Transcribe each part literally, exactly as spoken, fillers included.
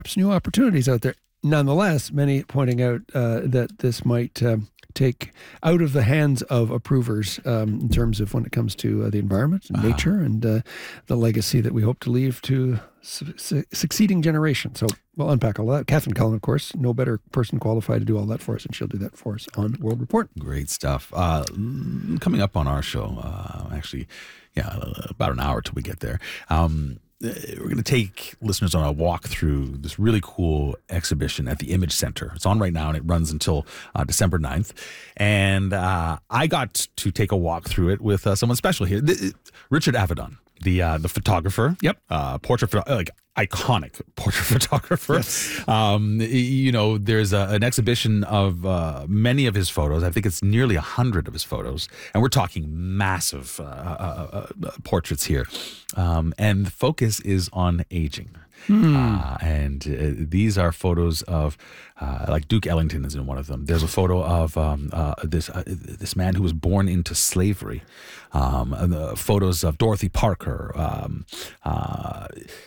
new opportunities out there. Nonetheless, many pointing out uh, that this might um, take out of the hands of approvers um, in terms of when it comes to uh, the environment and uh-huh. nature and uh, the legacy that we hope to leave to su- su- succeeding generations. So we'll unpack all that. Catherine Cullen, of course, no better person qualified to do all that for us, and she'll do that for us on World Report. Great stuff. Uh, coming up on our show, uh, actually, yeah, about an hour till we get there. Um, We're going to take listeners on a walk through this really cool exhibition at the Image Center. It's on right now, and it runs until uh, December ninth. And uh, I got to take a walk through it with uh, someone special here, the, Richard Avedon, the uh, the photographer. Yep. Uh, portrait, like iconic portrait photographer. Yes. Um, you know, there's a, an exhibition of uh, many of his photos. I think it's nearly a hundred of his photos, and we're talking massive uh, uh, uh, portraits here. Um, and the focus is on aging. Hmm. Uh, and uh, these are photos of, uh, like Duke Ellington is in one of them. There's a photo of um, uh, this uh, this man who was born into slavery. Um, and the photos of Dorothy Parker. Um, uh,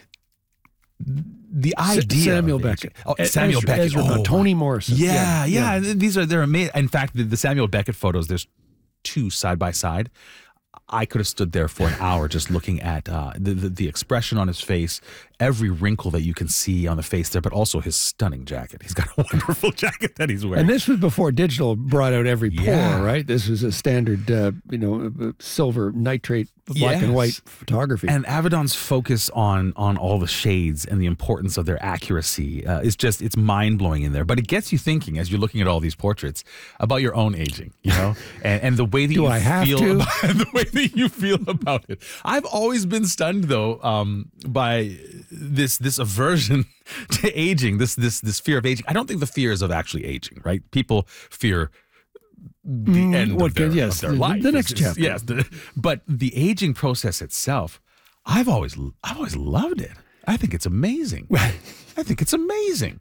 The idea Samuel of Beckett, oh, Samuel Ezra, Beckett, Ezra, oh, Toni Morrison. Yeah, yeah, yeah. These are they're amazing. In fact, the, the Samuel Beckett photos, there's two side by side. I could have stood there for an hour just looking at uh, the, the the expression on his face, every wrinkle that you can see on the face there, but also his stunning jacket. He's got a wonderful jacket that he's wearing. And this was before digital brought out every pore, Yeah. right? This was a standard, uh, you know, uh, silver nitrate, black Yes. and white photography. And Avedon's focus on on all the shades and the importance of their accuracy uh, is just, it's mind-blowing in there. But it gets you thinking as you're looking at all these portraits about your own aging, you know, and, and the way that Do you I have feel to? about the way that you feel about it. I've always been stunned though um, by this this aversion to aging, this this this fear of aging. I don't think the fear is of actually aging, right? People fear the Mm, end what of their, could- yes, of their the- life. the It's next just- chapter. Yes, the, but the aging process itself, I've always I've always loved it. I think it's amazing. I think it's amazing.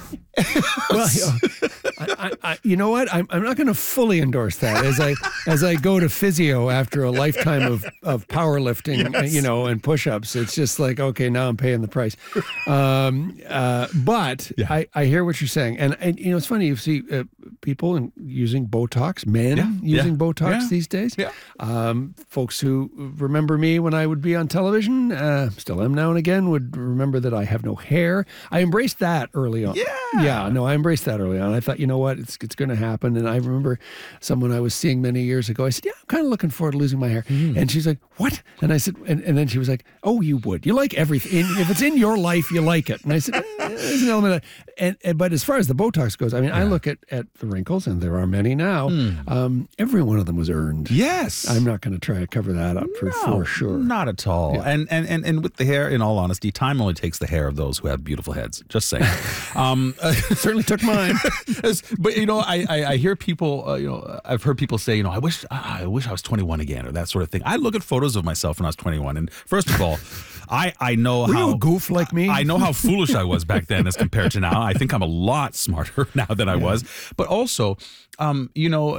Well, you know, I, I, I, you know what? I'm, I'm not going to fully endorse that as I as I go to physio after a lifetime of, of powerlifting, Yes. you know, and push-ups. It's just like, okay, now I'm paying the price. Um, uh, but Yeah. I, I hear what you're saying, and and you know, it's funny. You see uh, people in, using Botox, men Yeah. using Yeah. Botox Yeah. these days. Yeah. Um, folks who remember me when I would be on television, uh, still am now and again, would remember that I have no hair. I embraced that early on. Yeah. Yeah, no, I embraced that early on. I thought, you know what, it's it's going to happen. And I remember someone I was seeing many years ago. I said, yeah, I'm kind of looking forward to losing my hair. Mm. And she's like, what? And I said, and, and then she was like, oh, you would. You like everything. In, if it's in your life, you like it. And I said, eh, there's an element of, and, and but as far as the Botox goes, I mean, I look at, at the wrinkles, and there are many now. Mm. Um, every one of them was earned. Yes. I'm not going to try to cover that up for, for sure. Not at all. Yeah. And, and and and with the hair, in all honesty, time only takes the hair of those who have beautiful heads. Just saying. um, Certainly took mine. As- but you know, I, I I hear people, uh, you know, I've heard people say, you know, I wish I wish I was twenty-one again, or that sort of thing. I look at photos of myself when I was twenty-one, and first of all, I I know Were how you a goof like me? I know how foolish I was back then as compared to now. I think I'm a lot smarter now than I was. But also, um, you know,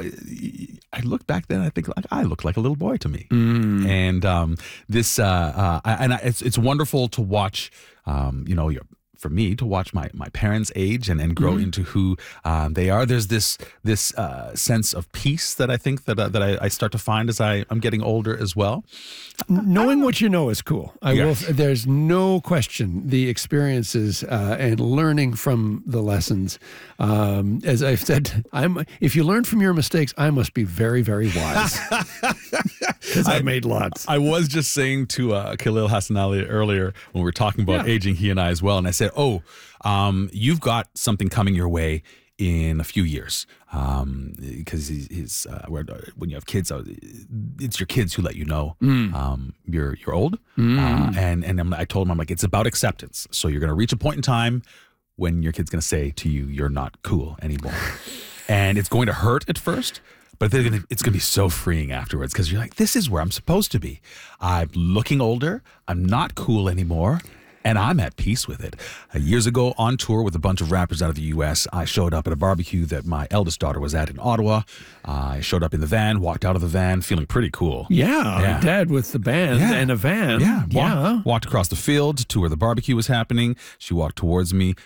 I look back then, I think like I look like a little boy to me. Mm. And um, this, uh, uh, and I, it's it's wonderful to watch, um, you know, your. For me to watch my, my parents age and, and grow Mm-hmm. into who um, they are. There's this this uh, sense of peace that I think that uh, that I, I start to find as I, I'm getting older as well. Knowing what you know is cool. I Yeah. will. There's no question. The experiences uh, and learning from the lessons. Um, as I've said, I'm. If you learn from your mistakes, I must be very, very wise because I made lots. I was just saying to uh, Khalil Hassan Ali earlier when we were talking about Yeah. aging, he and I as well, and I said, "Oh, um, you've got something coming your way in a few years, because he's, he's uh, where, when you have kids, uh, it's your kids who let you know um, you're you're old." Uh, and and I'm, I told him, I'm like, it's about acceptance. So you're going to reach a point in time when your kid's going to say to you, "You're not cool anymore," and it's going to hurt at first. But they're gonna, it's going to be so freeing afterwards because you're like, this is where I'm supposed to be. I'm looking older. I'm not cool anymore. And I'm at peace with it. Uh, years ago, on tour with a bunch of rappers out of the U S, I showed up at a barbecue that my eldest daughter was at in Ottawa. Uh, I showed up in the van, walked out of the van, feeling pretty cool. Yeah, Yeah. Dad with the band Yeah. and a van. Yeah, walk- yeah. Walked across the field to where the barbecue was happening. She walked towards me.